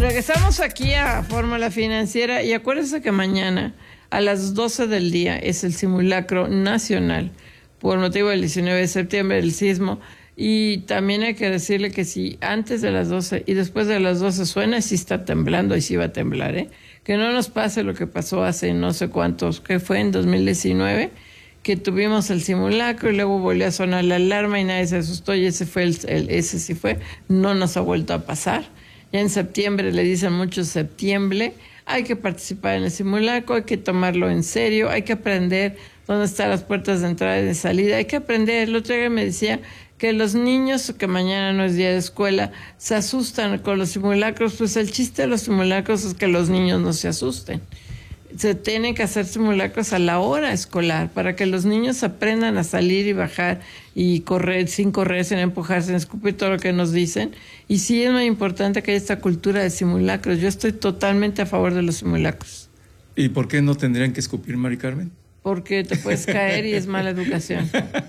Regresamos aquí a Fórmula Financiera y acuérdense que mañana a las 12 del día es el simulacro nacional por motivo del 19 de septiembre, del sismo. Y también hay que decirle que si antes de las 12 y después de las 12 suena, sí está temblando y sí va a temblar, ¿eh? Que no nos pase lo que pasó hace no sé cuántos, que fue en 2019, que tuvimos el simulacro y luego volvió a sonar la alarma y nadie se asustó y ese fue ese sí fue, no nos ha vuelto a pasar. Ya en septiembre le dicen mucho septiembre, hay que participar en el simulacro, hay que tomarlo en serio, hay que aprender dónde están las puertas de entrada y de salida, hay que aprender. El otro día me decía que los niños, que mañana no es día de escuela, se asustan con los simulacros. Pues el chiste de los simulacros es que los niños no se asusten. Se tienen que hacer simulacros a la hora escolar para que los niños aprendan a salir y bajar y correr, sin empujar, sin escupir todo lo que nos dicen. Y sí es muy importante que haya esta cultura de simulacros. Yo estoy totalmente a favor de los simulacros. ¿Y por qué no tendrían que escupir, Mari Carmen? Porque te puedes caer y es mala educación.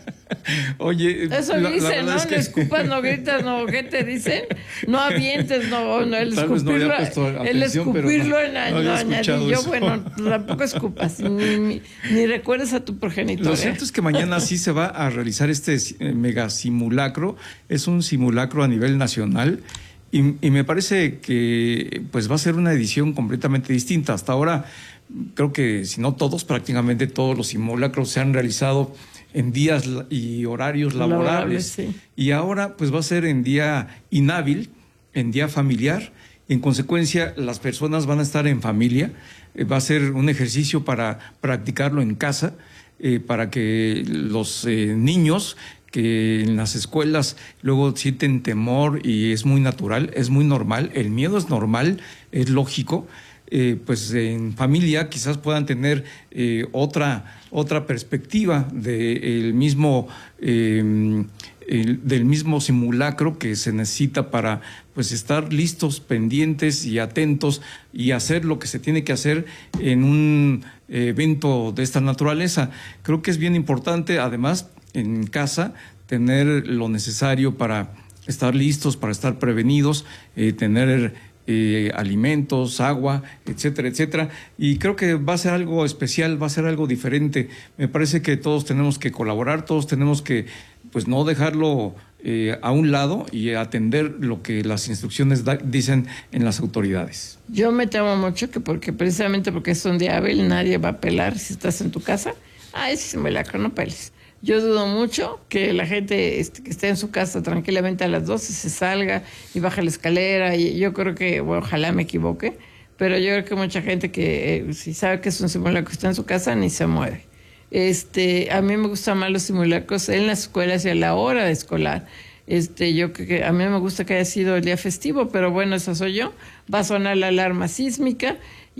Oye, eso dicen, ¿no? No escupas, no gritas, no, ¿qué te dicen? No avientes, no, el escupirlo, en añadillo, bueno, tampoco escupas, ni recuerdes a tu progenitor. Lo cierto es que mañana sí se va a realizar este mega simulacro, es un simulacro a nivel nacional. Y me parece que pues va a ser una edición completamente distinta. Hasta ahora, creo que si no todos, prácticamente todos los simulacros se han realizado en días y horarios laborables. Sí. Y ahora pues va a ser en día inhábil, en día familiar. En consecuencia, las personas van a estar en familia. Va a ser un ejercicio para practicarlo en casa, para que los niños que en las escuelas luego sienten temor y es muy natural, es muy normal, el miedo es normal, es lógico, pues en familia quizás puedan tener otra perspectiva del mismo simulacro que se necesita para pues estar listos, pendientes y atentos y hacer lo que se tiene que hacer en un evento de esta naturaleza. Creo que es bien importante, además, en casa, tener lo necesario para estar listos, para estar prevenidos, tener alimentos, agua, etcétera, etcétera. Y creo que va a ser algo especial, va a ser algo diferente. Me parece que todos tenemos que colaborar, todos tenemos que pues no dejarlo a un lado y atender lo que las instrucciones dicen en las autoridades. Yo me temo mucho que precisamente porque es un día hábil, nadie va a pelar si estás en tu casa. Ese simulacro, no peles. Yo dudo mucho que la gente que esté en su casa tranquilamente a las 12 se salga y baje la escalera. Y yo creo que, bueno, ojalá me equivoque, pero yo creo que mucha gente que si sabe que es un simulacro está en su casa ni se mueve. A mí me gustan más los simulacros en las escuelas y a la hora de escolar. Yo creo que a mí me gusta que haya sido el día festivo, pero bueno, eso soy yo. Va a sonar la alarma sísmica.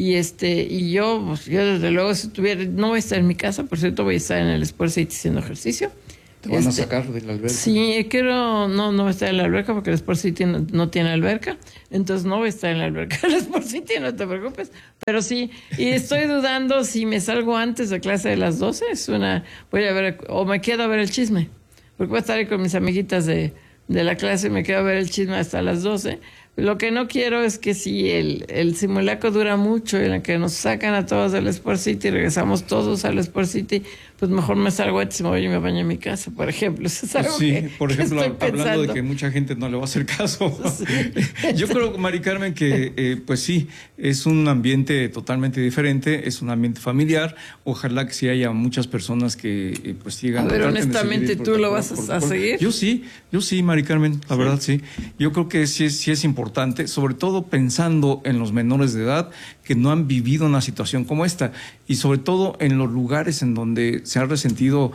Y yo desde luego no voy a estar en mi casa, por cierto, voy a estar en el Sport City haciendo ejercicio. ¿Te van a sacar de la alberca? Sí, no voy a estar en la alberca porque el Sport City no tiene alberca, entonces no voy a estar en la alberca del Sport City, no te preocupes, pero sí, y estoy dudando si me salgo antes de clase de las 12, voy a ver, o me quedo a ver el chisme, porque voy a estar ahí con mis amiguitas de la clase y me quedo a ver el chisme hasta las 12. Lo que no quiero es que si el simulacro dura mucho y en el que nos sacan a todos del Sport City y regresamos todos al Sport City, pues mejor me salgo antes y me voy y me baño en mi casa, por ejemplo. Eso es algo por ejemplo, hablando de que mucha gente no le va a hacer caso. Sí. Yo creo, Mari Carmen, que pues sí, es un ambiente totalmente diferente, es un ambiente familiar. Ojalá que sí haya muchas personas que pues sigan. A ver, honestamente, ¿tú lo vas a seguir? Yo sí, Mari Carmen, la verdad sí. Yo creo que sí es importante, sobre todo pensando en los menores de edad que no han vivido una situación como esta y sobre todo en los lugares en donde se han resentido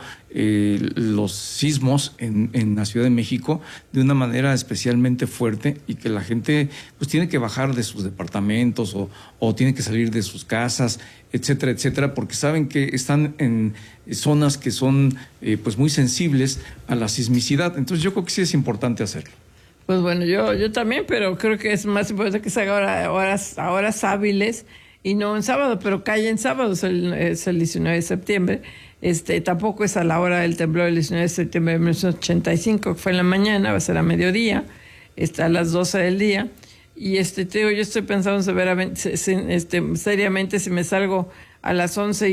los sismos en la Ciudad de México de una manera especialmente fuerte y que la gente pues tiene que bajar de sus departamentos o tiene que salir de sus casas, etcétera, etcétera, porque saben que están en zonas que son pues muy sensibles a la sismicidad. Entonces yo creo que sí es importante hacerlo. Pues bueno, yo también, pero creo que es más importante que se haga a horas hábiles y no en sábado, pero cae en sábado, es el 19 de septiembre. Tampoco es a la hora del temblor del 19 de septiembre de 1985, que fue en la mañana, va a ser a mediodía, a las 12 del día. te digo, yo estoy pensando severamente, seriamente si me salgo a las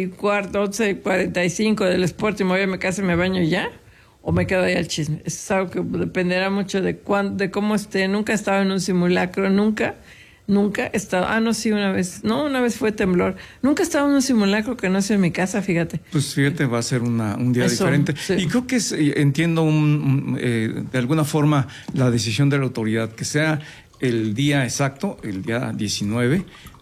11:45 del Sport y me voy a mi casa y me baño ya, o me quedo ahí al chisme. Eso es algo que dependerá mucho de cómo esté. Nunca he estado en un simulacro, nunca he estado. No, sí, una vez fue temblor. Nunca he estado en un simulacro que no sea en mi casa, fíjate. Pues fíjate, va a ser un día diferente. Sí. Y creo que entiendo de alguna forma la decisión de la autoridad, que sea el día exacto, el día 19.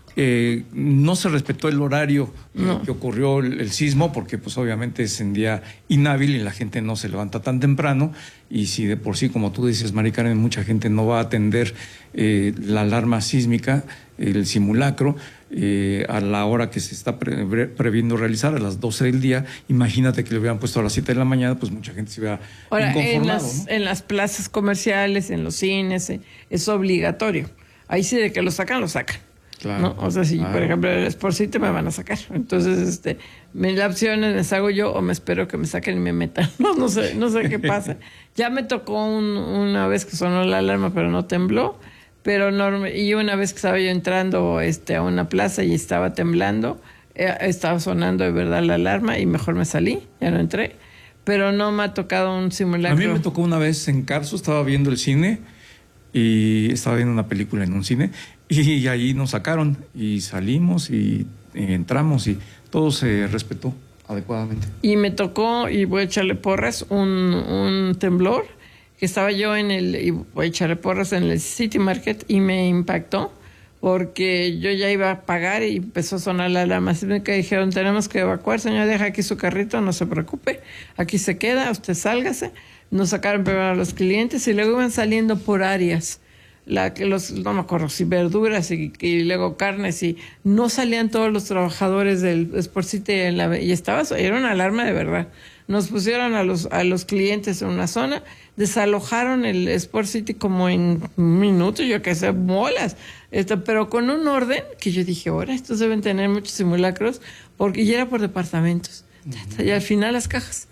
No se respetó el horario que ocurrió el sismo, porque pues obviamente es en día inhábil y la gente no se levanta tan temprano, y si de por sí, como tú dices, Mari Carmen, mucha gente no va a atender la alarma sísmica, el simulacro, a la hora que se está previendo realizar, a las 12 del día. Imagínate que le hubieran puesto a las 7 de la mañana, pues mucha gente se hubiera inconformado. En las plazas comerciales, en los cines, es obligatorio. Ahí sí, de que lo sacan. Claro, ¿no? O sea, si por ejemplo el Sport City me van a sacar, entonces la opción es hago yo o me espero que me saquen y me metan. No sé qué pasa. Ya me tocó una vez que sonó la alarma, pero no tembló, y una vez que estaba yo entrando a una plaza y estaba temblando, estaba sonando de verdad la alarma y mejor me salí, ya no entré, pero no me ha tocado un simulacro. A mí me tocó una vez en Carso, estaba viendo el cine y estaba viendo una película en un cine, y ahí nos sacaron y salimos y entramos y todo se respetó adecuadamente. Y me tocó, y voy a echarle porras, un temblor, que estaba yo y voy a echarle porras en el City Market, y me impactó porque yo ya iba a pagar y empezó a sonar la alarma. Así que dijeron, tenemos que evacuar, señor, deja aquí su carrito, no se preocupe, aquí se queda, usted sálgase. Nos sacaron primero a los clientes y luego iban saliendo por áreas. No me acuerdo si verduras y luego carnes, y no salían todos los trabajadores del Sport City era una alarma de verdad. Nos pusieron a los clientes en una zona, desalojaron el Sport City como en un minuto, yo qué sé, bolas, pero con un orden que yo dije, ahora estos deben tener muchos simulacros, porque ya era por departamentos. Y al final las cajas.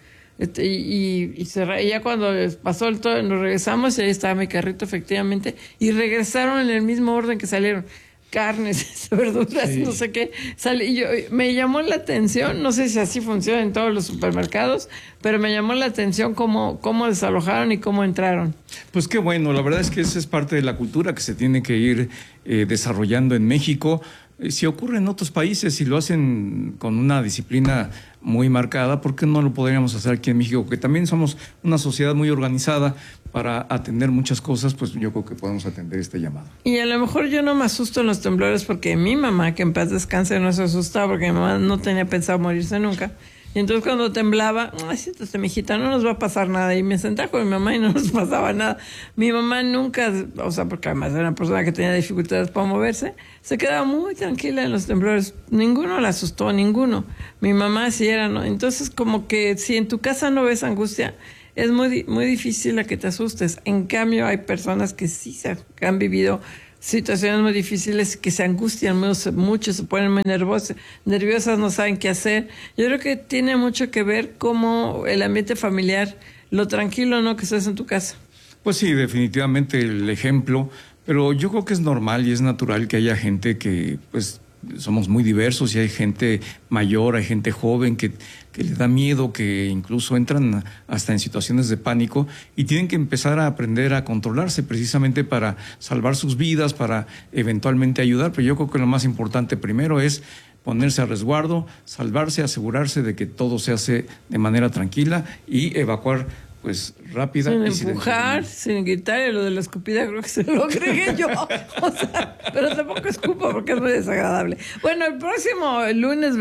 Y ya cuando pasó el todo, nos regresamos y ahí estaba mi carrito, efectivamente, y regresaron en el mismo orden que salieron. Carnes, verduras, sí. No sé qué. Me llamó la atención, no sé si así funciona en todos los supermercados, pero me llamó la atención cómo desalojaron y cómo entraron. Pues qué bueno, la verdad es que esa es parte de la cultura que se tiene que ir desarrollando en México. Si ocurre en otros países y lo hacen con una disciplina muy marcada, ¿por qué no lo podríamos hacer aquí en México? Que también somos una sociedad muy organizada para atender muchas cosas, pues yo creo que podemos atender este llamado. Y a lo mejor yo no me asusto en los temblores porque mi mamá, que en paz descanse, no se asustaba porque mi mamá no tenía pensado morirse nunca. Y entonces cuando temblaba, siéntate, mijita, no nos va a pasar nada. Y me sentaba con mi mamá y no nos pasaba nada. Mi mamá nunca, porque además era una persona que tenía dificultades para moverse, se quedaba muy tranquila en los temblores. Ninguno la asustó, ninguno. Mi mamá sí era, ¿no? Entonces como que si en tu casa no ves angustia, es muy, muy difícil a que te asustes. En cambio hay personas que sí han vivido situaciones muy difíciles, que se angustian mucho, se ponen muy nerviosas, no saben qué hacer. Yo creo que tiene mucho que ver cómo el ambiente familiar, lo tranquilo, ¿no?, que estés en tu casa. Pues sí, definitivamente el ejemplo, pero yo creo que es normal y es natural que haya gente que, pues, somos muy diversos y hay gente mayor, hay gente joven que le da miedo, que incluso entran hasta en situaciones de pánico y tienen que empezar a aprender a controlarse precisamente para salvar sus vidas, para eventualmente ayudar. Pero yo creo que lo más importante primero es ponerse a resguardo, salvarse, asegurarse de que todo se hace de manera tranquila y evacuar pues rápida. Sin empujar, sin gritar, y lo de la escupida creo que se lo agregué yo. Pero tampoco escupo porque es muy desagradable. Bueno, el próximo lunes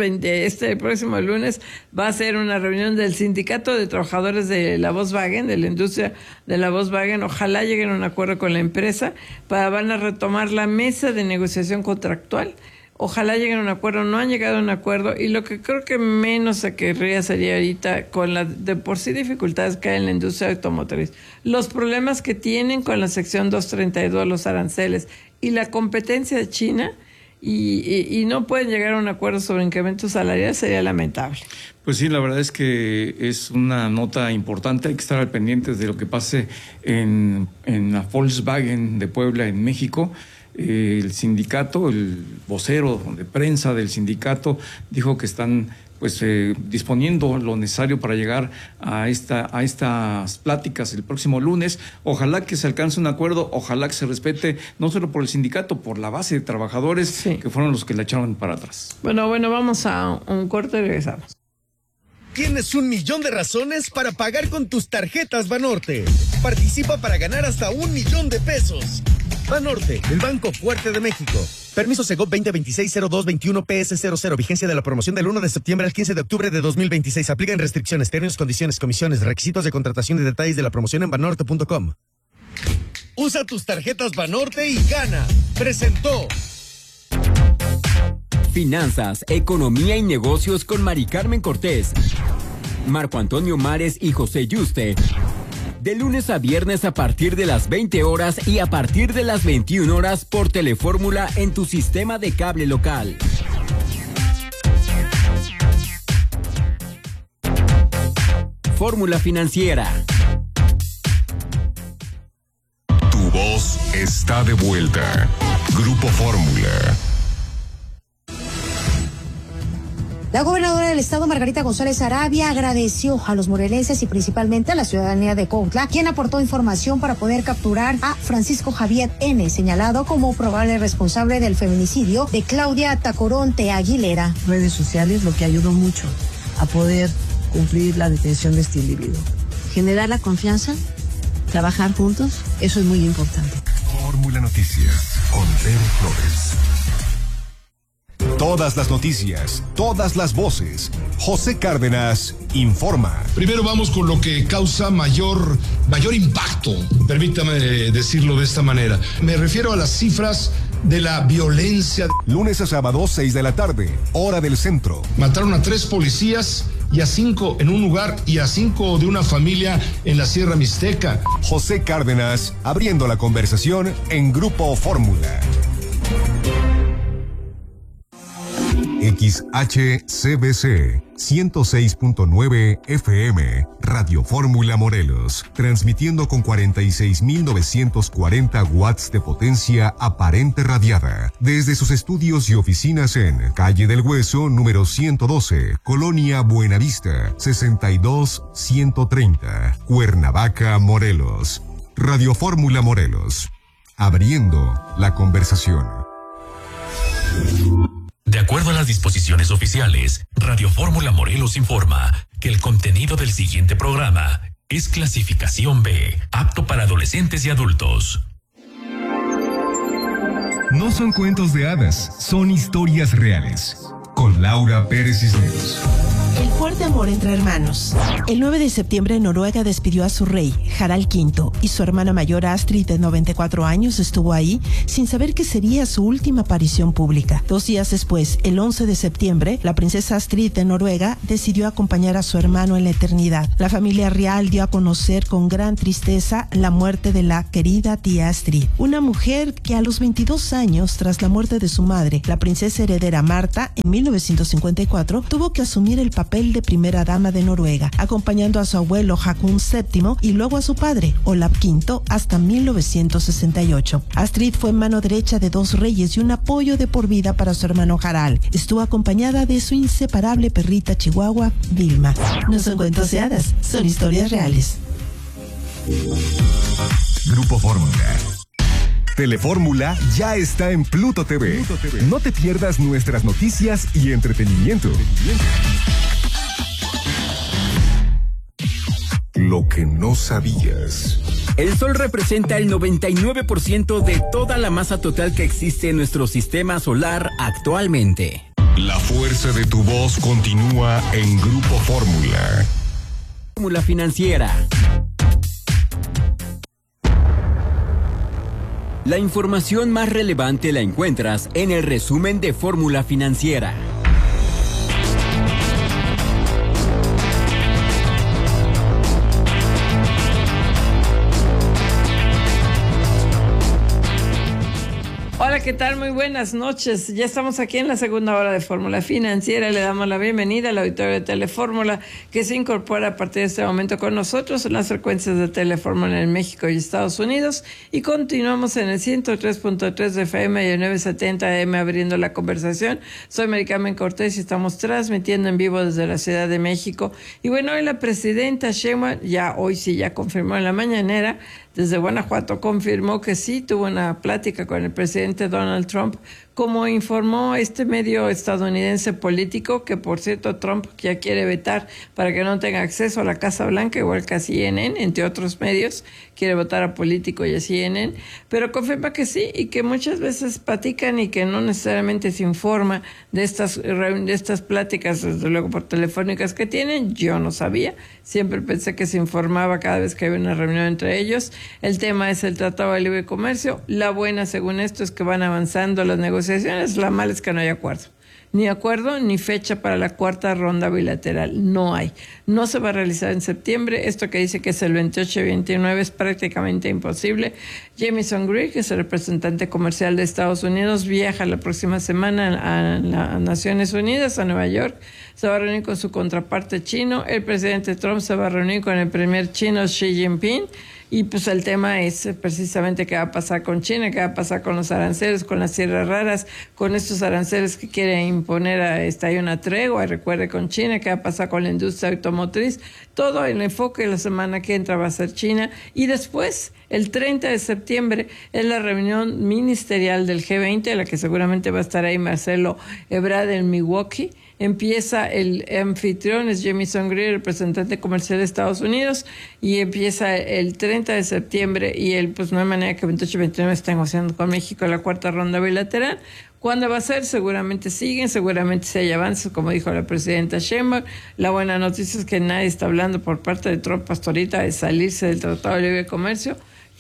va a ser una reunión del Sindicato de Trabajadores de la Volkswagen, de la industria de la Volkswagen. Ojalá lleguen a un acuerdo con la empresa, van a retomar la mesa de negociación contractual. Ojalá lleguen a un acuerdo, no han llegado a un acuerdo, y lo que creo que menos se querría sería ahorita, con la de por sí dificultades que hay en la industria automotriz, los problemas que tienen con la sección 232, los aranceles, y la competencia de China, y no pueden llegar a un acuerdo sobre incremento salarial, sería lamentable. Pues sí, la verdad es que es una nota importante. Hay que estar al pendiente de lo que pase en la Volkswagen de Puebla, en México. El sindicato, el vocero de prensa del sindicato dijo que están disponiendo lo necesario para llegar a estas pláticas el próximo lunes. Ojalá que se alcance un acuerdo, ojalá que se respete no solo por el sindicato, por la base de trabajadores, sí, que fueron los que la echaron para atrás. Bueno, vamos a un corte y regresamos. Tienes 1,000,000 de razones para pagar con tus tarjetas Banorte. Participa para ganar hasta 1,000,000 de pesos. Banorte, el Banco Fuerte de México. Permiso Segov 2026-0221-PS00. Vigencia de la promoción del 1 de septiembre al 15 de octubre de 2026. Aplican restricciones, términos, condiciones, comisiones, requisitos de contratación y detalles de la promoción en banorte.com. Usa tus tarjetas Banorte y gana. Presentó Finanzas, Economía y Negocios con Mari Carmen Cortés, Marco Antonio Mares y José Yuste. De lunes a viernes a partir de las 20 horas y a partir de las 21 horas por Telefórmula en tu sistema de cable local. Fórmula Financiera. Tu voz está de vuelta. Grupo Fórmula. La gobernadora del estado, Margarita González Arabia, agradeció a los morelenses y principalmente a la ciudadanía de Cuautla, quien aportó información para poder capturar a Francisco Javier N., señalado como probable responsable del feminicidio de Claudia Tacoronte Aguilera. Redes sociales, lo que ayudó mucho a poder cumplir la detención de este individuo. Generar la confianza, trabajar juntos, eso es muy importante. Fórmula Noticias con Pedro Flores. Todas las noticias, todas las voces. José Cárdenas informa. Primero vamos con lo que causa mayor impacto, permítame decirlo de esta manera. Me refiero a las cifras de la violencia. Lunes a sábado, 6 de la tarde, hora del centro. Mataron a 3 policías y a 5 en un lugar y a 5 de una familia en la Sierra Mixteca. José Cárdenas abriendo la conversación en Grupo Fórmula. XHCBC 106.9 FM, Radio Fórmula Morelos, transmitiendo con 46.940 watts de potencia aparente radiada, desde sus estudios y oficinas en Calle del Hueso, número 112, Colonia Buenavista, 62130, Cuernavaca, Morelos. Radio Fórmula Morelos, abriendo la conversación. De acuerdo a las disposiciones oficiales, Radio Fórmula Morelos informa que el contenido del siguiente programa es clasificación B, apto para adolescentes y adultos. No son cuentos de hadas, son historias reales. Con Laura Pérez Cisneros. El fuerte amor entre hermanos. El 9 de septiembre Noruega despidió a su rey, Harald V, y su hermana mayor Astrid, de 94 años, estuvo ahí sin saber que sería su última aparición pública. 2 días después, el 11 de septiembre, la princesa Astrid de Noruega decidió acompañar a su hermano en la eternidad. La familia real dio a conocer con gran tristeza la muerte de la querida tía Astrid, una mujer que a los 22 años, tras la muerte de su madre, la princesa heredera Marta, en 1954, tuvo que asumir el papel de primera dama de Noruega, acompañando a su abuelo Haakon VII y luego a su padre, Olav V, hasta 1968. Astrid fue mano derecha de 2 reyes y un apoyo de por vida para su hermano Harald. Estuvo acompañada de su inseparable perrita chihuahua, Vilma. No son cuentos de hadas, son historias reales. Grupo Fórmula. Telefórmula ya está en Pluto TV. No te pierdas nuestras noticias y entretenimiento. Lo que no sabías. El Sol representa el 99% de toda la masa total que existe en nuestro sistema solar actualmente. La fuerza de tu voz continúa en Grupo Fórmula. Fórmula Financiera. La información más relevante la encuentras en el resumen de Fórmula Financiera. Hola, ¿qué tal? Muy buenas noches. Ya estamos aquí en la segunda hora de Fórmula Financiera. Le damos la bienvenida al auditorio de Telefórmula, que se incorpora a partir de este momento con nosotros en las frecuencias de Telefórmula en México y Estados Unidos. Y continuamos en el 103.3 de FM y el 970 AM abriendo la conversación. Soy Mari Carmen Cortés y estamos transmitiendo en vivo desde la Ciudad de México. Y bueno, hoy la presidenta Sheinbaum, hoy sí ya confirmó en la mañanera, desde Guanajuato, confirmó que sí tuvo una plática con el presidente Donald Trump, como informó este medio estadounidense político, que por cierto Trump ya quiere vetar para que no tenga acceso a la Casa Blanca, igual que a CNN, entre otros medios, quiere votar a político y a CNN, pero confirma que sí y que muchas veces platican y que no necesariamente se informa de estas pláticas, desde luego por telefónicas que tienen. Yo no sabía, siempre pensé que se informaba cada vez que había una reunión entre ellos. El tema es el Tratado de Libre Comercio. La buena, según esto, es que van avanzando las negociaciones. La mala es que no hay acuerdo. Ni acuerdo ni fecha para la cuarta ronda bilateral. No hay. No se va a realizar en septiembre. Esto que dice que es el 28 y 29 es prácticamente imposible. Jamieson Greer, que es el representante comercial de Estados Unidos, viaja la próxima semana a Naciones Unidas, a Nueva York. Se va a reunir con su contraparte chino. El presidente Trump se va a reunir con el primer chino Xi Jinping. Y pues el tema es precisamente qué va a pasar con China, qué va a pasar con los aranceles, con las tierras raras, con estos aranceles que quiere imponer hay una tregua, recuerde, con China, qué va a pasar con la industria automotriz. Todo el enfoque de la semana que entra va a ser China. Y después, el 30 de septiembre, es la reunión ministerial del G20, a la que seguramente va a estar ahí Marcelo Ebrard en Milwaukee. Empieza el anfitrión, es Jamieson Greer, representante comercial de Estados Unidos, y empieza el 30 de septiembre y pues no hay manera que 28 y 29 estén negociando con México la cuarta ronda bilateral. ¿Cuándo va a ser? Seguramente siguen, seguramente si hay avances, como dijo la presidenta Sheinbaum. La buena noticia es que nadie está hablando por parte de Trump hasta ahorita de salirse del Tratado de Libre Comercio.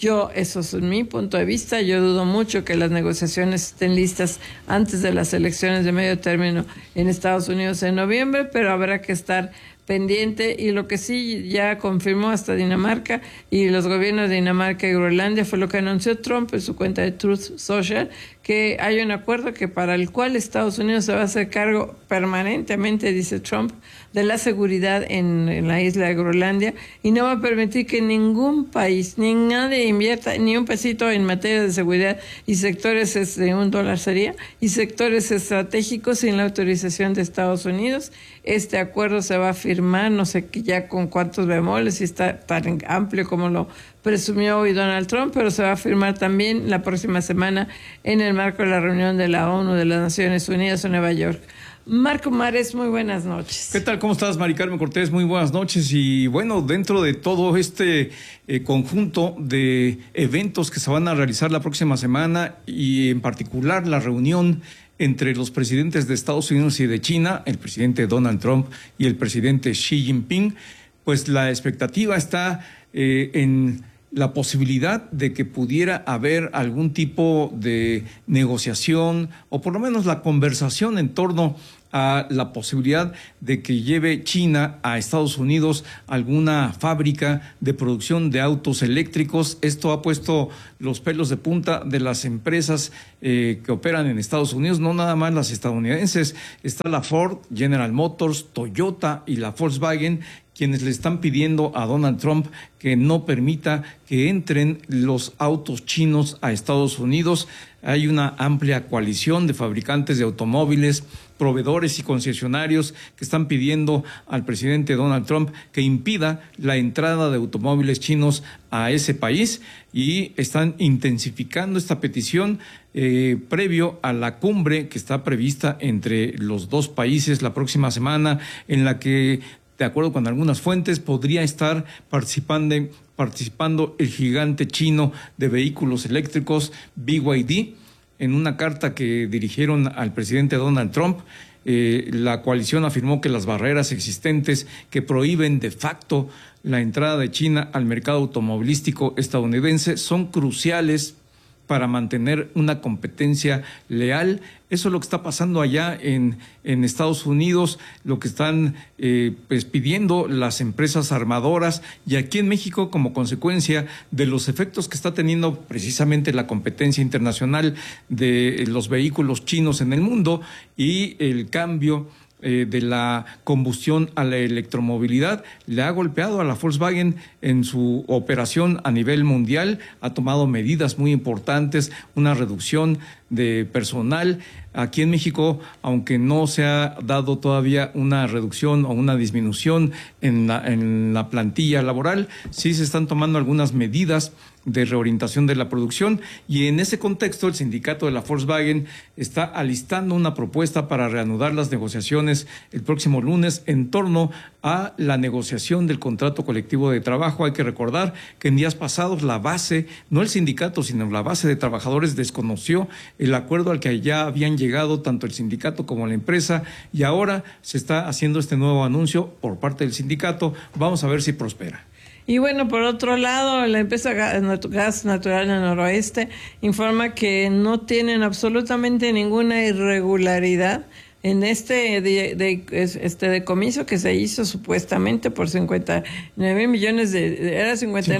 Eso es mi punto de vista. Yo dudo mucho que las negociaciones estén listas antes de las elecciones de medio término en Estados Unidos en noviembre, pero habrá que estar pendiente. Y lo que sí ya confirmó hasta Dinamarca y los gobiernos de Dinamarca y Groenlandia fue lo que anunció Trump en su cuenta de Truth Social, que hay un acuerdo para el cual Estados Unidos se va a hacer cargo permanentemente, dice Trump, de la seguridad en la isla de Groenlandia, y no va a permitir que ningún país, ni nadie invierta ni un pesito en materia de seguridad y sectores de $1 sería, y sectores estratégicos sin la autorización de Estados Unidos. Este acuerdo se va a firmar, no sé ya con cuántos bemoles, si está tan amplio como lo presumió hoy Donald Trump, pero se va a firmar también la próxima semana en el marco de la reunión de la ONU de las Naciones Unidas en Nueva York. Marco Mares, muy buenas noches. ¿Qué tal? ¿Cómo estás, Mari Carmen Cortés? Muy buenas noches. Y bueno, dentro de todo este conjunto de eventos que se van a realizar la próxima semana, y en particular la reunión entre los presidentes de Estados Unidos y de China, el presidente Donald Trump y el presidente Xi Jinping, pues la expectativa está en la posibilidad de que pudiera haber algún tipo de negociación o por lo menos la conversación en torno a la posibilidad de que lleve China a Estados Unidos alguna fábrica de producción de autos eléctricos. Esto ha puesto los pelos de punta de las empresas que operan en Estados Unidos, no nada más las estadounidenses. Está la Ford, General Motors, Toyota y la Volkswagen, quienes le están pidiendo a Donald Trump que no permita que entren los autos chinos a Estados Unidos. Hay una amplia coalición de fabricantes de automóviles, proveedores y concesionarios que están pidiendo al presidente Donald Trump que impida la entrada de automóviles chinos a ese país, y están intensificando esta petición previo a la cumbre que está prevista entre los dos países la próxima semana, en la que, de acuerdo con algunas fuentes, podría estar participando el gigante chino de vehículos eléctricos BYD. En una carta que dirigieron al presidente Donald Trump, la coalición afirmó que las barreras existentes que prohíben de facto la entrada de China al mercado automovilístico estadounidense son cruciales para mantener una competencia leal. Eso es lo que está pasando allá en Estados Unidos, lo que están pues pidiendo las empresas armadoras, y aquí en México, como consecuencia de los efectos que está teniendo precisamente la competencia internacional de los vehículos chinos en el mundo y el cambio de la combustión a la electromovilidad, le ha golpeado a la Volkswagen en su operación a nivel mundial, ha tomado medidas muy importantes, una reducción de personal. Aquí en México, aunque no se ha dado todavía una reducción o una disminución en la plantilla laboral, sí se están tomando algunas medidas de reorientación de la producción, y en ese contexto el sindicato de la Volkswagen está alistando una propuesta para reanudar las negociaciones el próximo lunes en torno a la negociación del contrato colectivo de trabajo. Hay que recordar que en días pasados la base, no el sindicato, sino la base de trabajadores desconoció el acuerdo al que ya habían llegado tanto el sindicato como la empresa, y ahora se está haciendo este nuevo anuncio por parte del sindicato. Vamos a ver si prospera. Y bueno, por otro lado, la empresa Gas Natural del Noroeste informa que no tienen absolutamente ninguna irregularidad en este decomiso que se hizo supuestamente por 59 millones era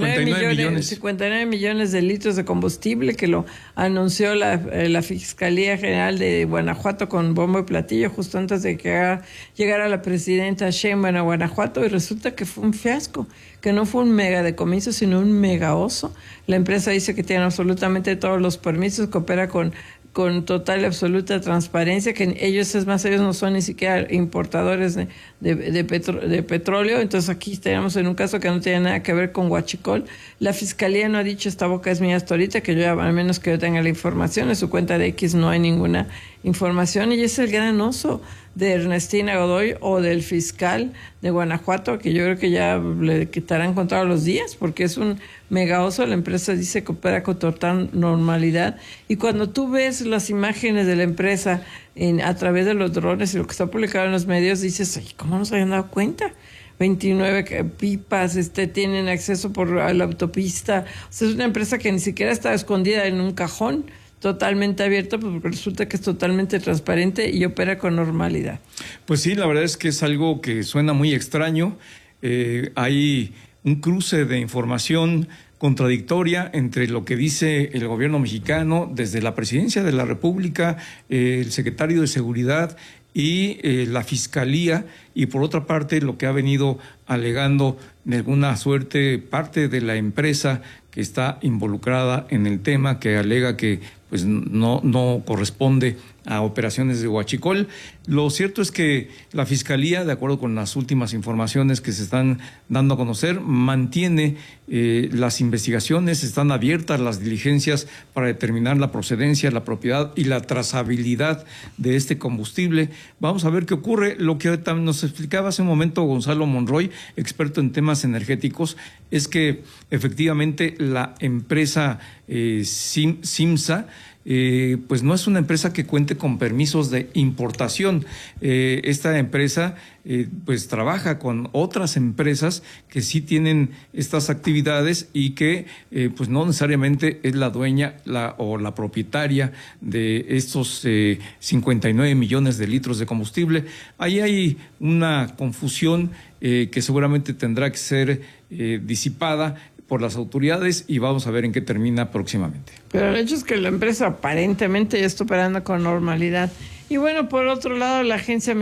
59 millones de litros de combustible, que lo anunció la Fiscalía General de Guanajuato con bombo y platillo justo antes de que llegara la presidenta Sheinbaum a Guanajuato, y resulta que fue un fiasco, que no fue un mega decomiso, sino un mega oso. La empresa dice que tiene absolutamente todos los permisos, que opera con total y absoluta transparencia, que ellos no son ni siquiera importadores de petróleo. Entonces aquí tenemos en un caso que no tiene nada que ver con huachicol. La Fiscalía no ha dicho esta boca es mía hasta ahorita, que yo, al menos que yo tenga la información, en su cuenta de X no hay ninguna información, y es el gran oso de Ernestina Godoy o del fiscal de Guanajuato, que yo creo que ya le quitarán contados los días, porque es un mega oso. La empresa dice que opera con total normalidad, y cuando tú ves las imágenes de la empresa a través de los drones y lo que está publicado en los medios, dices, ay, ¿cómo no se habían dado cuenta? 29 pipas tienen acceso por la autopista. O sea, es una empresa que ni siquiera está escondida en un cajón, totalmente abierto, porque resulta que es totalmente transparente y opera con normalidad. Pues sí, la verdad es que es algo que suena muy extraño. Hay un cruce de información contradictoria entre lo que dice el gobierno mexicano desde la Presidencia de la República, el secretario de Seguridad y la Fiscalía, y por otra parte lo que ha venido alegando de alguna suerte parte de la empresa que está involucrada en el tema, que alega que pues no corresponde a operaciones de huachicol. Lo cierto es que la Fiscalía, de acuerdo con las últimas informaciones que se están dando a conocer, mantiene las investigaciones, están abiertas las diligencias para determinar la procedencia, la propiedad y la trazabilidad de este combustible. Vamos a ver qué ocurre. Lo que nos explicaba hace un momento Gonzalo Monroy, experto en temas energéticos, es que efectivamente la empresa Simsa pues no es una empresa que cuente con permisos de importación. Esta empresa pues trabaja con otras empresas que sí tienen estas actividades y que pues no necesariamente es la dueña o la propietaria de estos 59 millones de litros de combustible. Ahí hay una confusión que seguramente tendrá que ser disipada por las autoridades, y vamos a ver en qué termina próximamente. Pero el hecho es que la empresa aparentemente ya está operando con normalidad. Y bueno, por otro lado, la Agencia